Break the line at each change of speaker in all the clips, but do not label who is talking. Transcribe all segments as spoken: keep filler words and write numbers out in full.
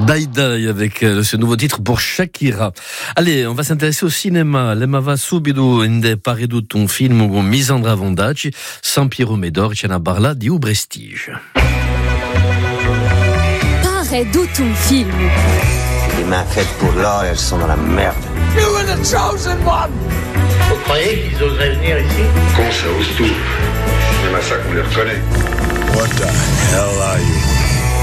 Die Die avec euh, ce nouveau titre pour Shakira. Allez, on va s'intéresser au cinéma. L'Emava subito in paredut un film con Misandra Vondaci, San Piero Medor, c'è una barla di un prestige.
Paredut un film.
Les mains faites pour l'or, elles sont dans la merde.
You were the chosen one.
Vous croyez qu'ils oseraient venir ici?
Con, ça ose tout. Même à ça qu'on les reconnaît.
What the hell are you?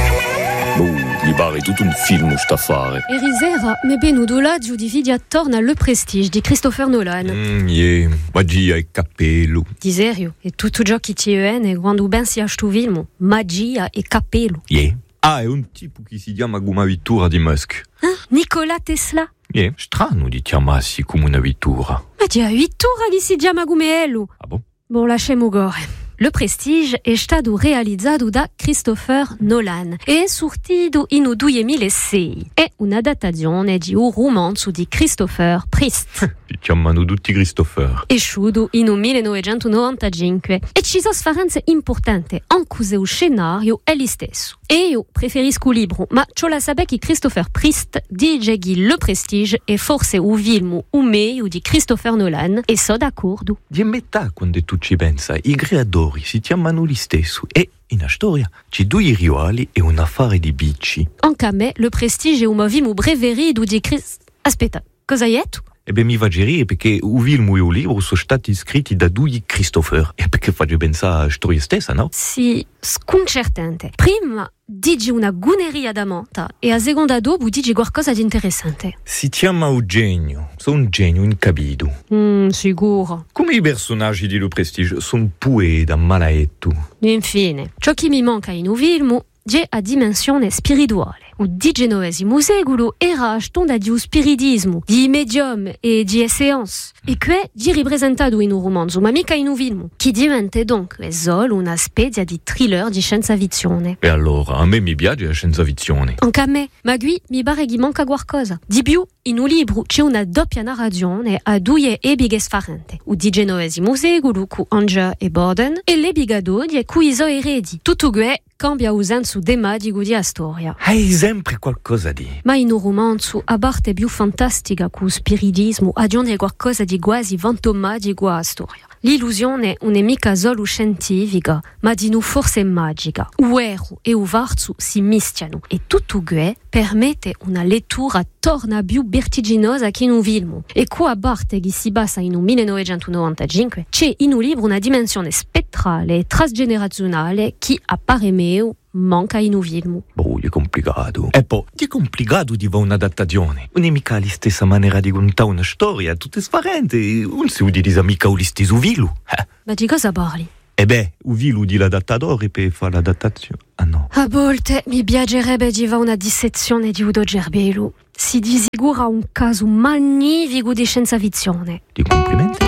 Oh, mi pare tutto un film sta a fare.
Erisera, me benudola giudividia torna Le Prestige di Christopher Nolan.
Mm, yeah, magia e cappello.
Di serio, e tutto ciò che ci è e quando ben si sto film, magia e cappello.
Yeah. Ah, è un tipo che si chiama come vittura di Musk.
Ah, Nikola Tesla?
Yeah, strano di chiamarsi come una vittura.
Ma già vittura che si chiama come ello.
Ah bon?
Bon, lasciamo gore. Le Prestige è stato realizzato da Christopher Nolan e è sortito in duemilasei. È un'adattazione di un romanzo di Christopher Priest.
Ti chiamano tutti Christopher.
Esciuto in millenovecentonovantacinque. E ci sono differenze importanti, anche se il scenario è lo stesso. E io preferisco il libro, ma ciò la sape che Christopher Priest dice che Le Prestige è forse un film un meglio di Christopher Nolan e sono d'accordo.
Di metà quando tu ci pensi, i creatori si chiamano li stesso e in storia c'è due rivali e un affare di bici.
Anche a me, Le Prestige è un film preferito di Chris... Aspetta, cosa hai detto?
E beh, mi fa girare perché il film e il libro sono stati scritti da due Christopher. E perché faccio pensare alla storia stessa, no?
Sì, sconcertante. Prima dici una guneria da monta e a seconda dopo dici qualcosa di interessante.
Si chiama Eugenio. Sono un genio incapito.
Mm, sicuro.
Come i personaggi di Le Prestige sono poeta, malaetto.
Infine, ciò che mi manca in un film è a dimensione spirituale. Il diciannovesimo secolo era stonda di spiritismo, di medium e di seance. E che è rappresentato in un romanzo, ma mica in un film, che diventa dunque solo una specie di thriller di scienza ficzione.
E allora, a me mi piace la scienza ficzione.
Anche a me, ma qui mi pare che manca qualcosa. Di più, in un libro c'è una doppia narrazione a due epoche differenti. Il diciannovesimo secolo con Angers e Borden e l'epoca d'oggi con i suoi eredi. Tutto che cambia il senso drammatico della storia.
Hai sempre qualcosa di...
Ma in un romanzo, a parte più fantastica con spiritismo, aggiunge qualcosa di quasi fantomatico alla storia. L'illusione non è mica solo scientifica, ma di nu forse magica. L'uero e il varzo si mischiano e tutto che permette una lettura torna più vertiginosa che in un film. E qua a parte che si basa in un millenovecentonovantacinque, c'è in un libro una dimensione spettrale e transgenerazionale che appare meno manca in un film.
Boh, è complicato. E poi, è complicato di fare un'adattazione. Non è mica la stessa maniera di contare una storia, tutte differenti. Non si utilizza mica lo stesso vilo. Eh.
Ma di cosa parli?
E beh, il vilo di l'adattatore per fare l'adattazione. Ah no.
A volte mi piacerebbe di fare una dissezione di Udo Gerbelu. Si di sicuro un caso magnifico di scienza ficzione.
Di complimenti?